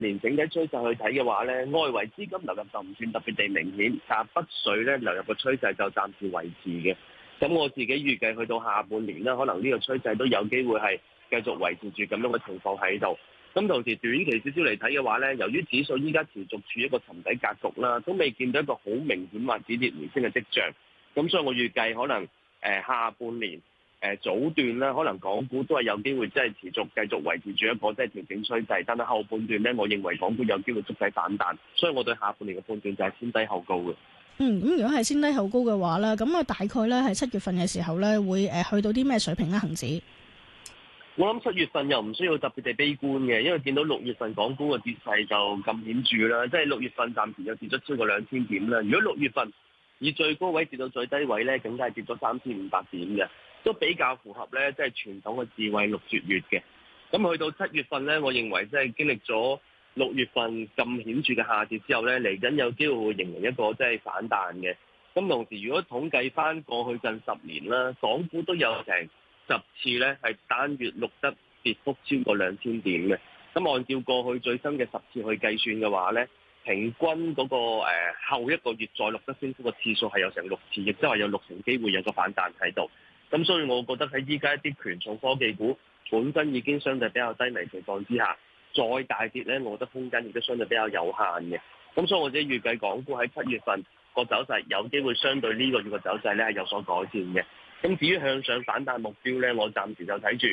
連整體趨勢去睇嘅話咧，外圍資金流入就唔算特別地明顯，但北水咧流入嘅趨勢就暫時維持嘅。咁我自己預計去到下半年啦，可能呢個趨勢都有機會係繼續維持住咁樣嘅情況喺度。咁同時短期少少嚟睇嘅話咧，由於指數依家持續處於一個沉底格局啦，都未見到一個好明顯或止跌回升嘅跡象。咁所以我預計可能下半年早段啦，可能港股都係有機會即係持續繼續維持住一個即係調整趨勢，但係後半段咧，我認為港股有機會觸底反彈，所以我對下半年嘅判斷就係先低後高嘅。 咁如果係先低後高嘅話咧，咁啊大概咧係7月份嘅時候咧，會去到啲咩水平咧？恒指？ 我諗7月份又唔需要特別地悲觀嘅，因為見到6月份港股嘅跌勢就咁顯著啦，即係6月份暫時又跌咗超過2000點啦。如果6月份以最高位跌到最低位咧，更加係跌咗3500點嘅，都比較符合咧，即係傳統嘅智慧6絕月嘅。咁去到7月份咧，我認為即係經歷咗6月份咁顯著嘅下跌之後咧，嚟緊有機會會形成一個即係反彈嘅。咁同時，如果統計翻過去近10年啦，港股都有成10次咧係單月錄得跌幅超過2000點嘅。咁按照過去最新嘅10次去計算嘅話咧，平均嗰個後一個月再錄得升幅嘅次數係有成6次，亦即係話有60成機會有個反彈喺度。咁所以我覺得喺依家一啲權重科技股本身已經相對比較低迷情況之下，再大跌咧，我覺得空間亦都相對比較有限嘅。咁所以我自己預計港股喺7月份個走勢有機會相對呢個月嘅走勢咧係有所改善嘅。咁至於向上反彈目標咧，我暫時就睇住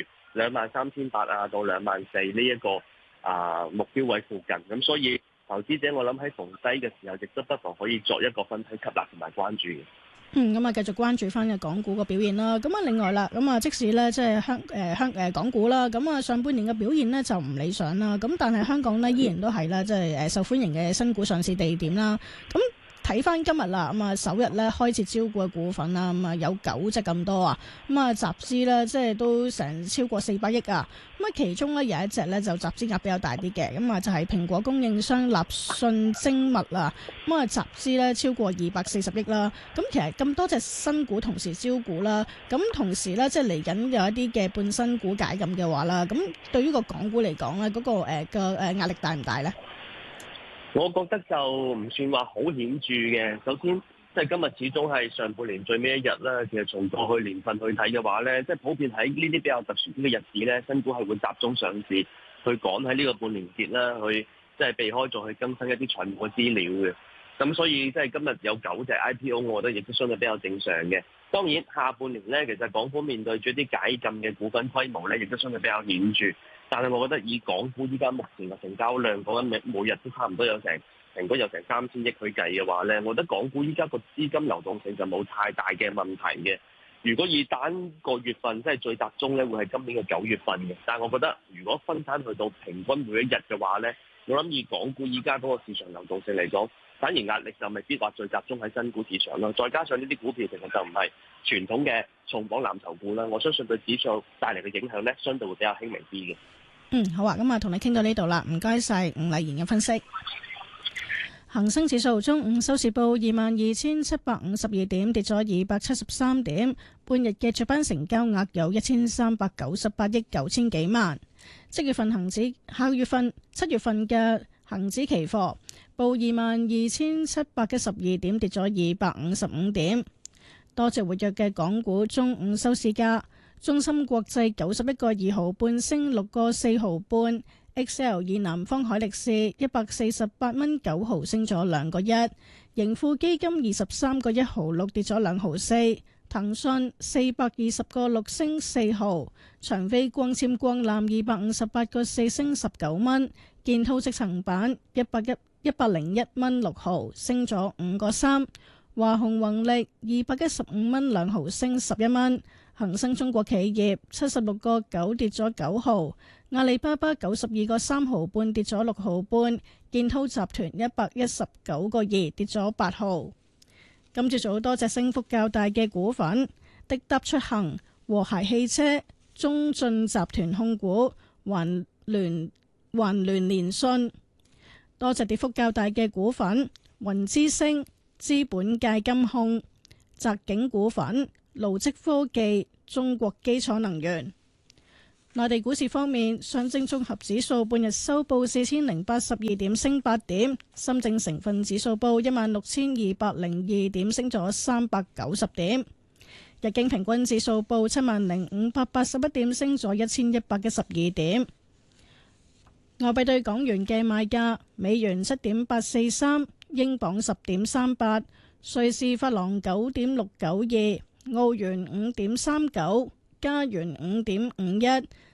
23,800啊到24,000呢一個目標位附近。咁所以投資者我諗喺逢低嘅時候，亦都不妨可以作一個分批吸納同埋關注嘅。 咁啊，繼續關注翻嘅港股個表現啦。咁啊，另外啦，咁啊，即使咧即係港股啦，咁啊上半年嘅表現呢就唔理想啦。咁但係香港呢依然都係啦，即係受歡迎嘅新股上市地點啦。咁睇翻今日啦，咁啊首日咧開始招股嘅股份啦，咁啊有9隻咁多啊，咁啊集資咧即係都成超過400億啊，咁啊其中咧有一隻咧就集資額比較大啲嘅，咁啊就係蘋果供應商立訊精密啊，咁啊集資咧超過240億啦，咁其實咁多隻新股同時招股啦，咁同時咧即係嚟緊有一啲嘅半新股解禁嘅話啦，咁對於個港股嚟講咧，嗰個壓力大唔大咧？ 我覺得就唔算話好顯著嘅。首先，即係今日始終係上半年最尾一日啦。其實從過去年份去睇嘅話咧，即係普遍喺呢啲比較特殊啲嘅日子咧，新股係會集中上市，去趕喺呢個半年結啦，去即係避開再去更新一啲財務嘅資料嘅。咁所以即係今日有9隻 IPO，我覺得亦都相對比較正常嘅。當然下半年咧，其實港股面對住啲解禁嘅股份規模咧，亦都相對比較顯著。但係我覺得以港股依家目前嘅成交量講緊每日都差唔多有成平均有成3000億去計嘅話咧，我覺得港股依家個資金流動性就冇太大嘅問題嘅。如果以單個月份即係最集中咧，會係今年嘅9月份嘅。但係我覺得如果分散去到平均每一日嘅話咧，我諗以港股依家嗰個市場流動性嚟講，反而壓力就未必話最集中喺新股市場咯。再加上呢啲股票其實就唔係傳統嘅重磅藍籌股啦，我相信對指數帶嚟嘅影響咧，相對會比較輕微啲嘅。 好啊，咁啊，同你傾到呢度啦，唔該晒吳麗賢嘅分析。恒生指數中午收市報22,752點，跌咗273點。半日嘅主板成交額有1398億9千幾萬。7月份7月份嘅恒指期貨報22,712點，跌咗255點。多隻活躍嘅港股中午收市價。中芯國際91個2毫半升6個4毫半 ，XL 以南方海力士148蚊9毫升咗2個1，盈富基金23個1毫6跌咗2毫4，騰訊420個6升4毫，長飛光纖光纜258個4升19蚊，建滔積層板101蚊6毫升咗5個3，華虹宏力215蚊2毫升11蚊。恒生中國企業76個9跌咗9毫，阿里巴巴92個3毫半跌咗6毫半，建滔集團119個2跌咗8毫。今朝早多隻升幅較大嘅股份，滴答出行、和諧汽車、中進集團控股、環聯聯信。多隻跌幅較大嘅股份，雲之星、資本界金控、澤景股份、勞積科技、中國基礎能源。 內地股市方面，上證綜合指數半日收報4082點，升8點；深證成分指數報16202點，升咗390點；日經平均指數報70581點，升咗1112點。外幣對港元嘅賣價：美元7.843，英鎊10.38，瑞士法郎9.692，澳元5.39，加元5.51。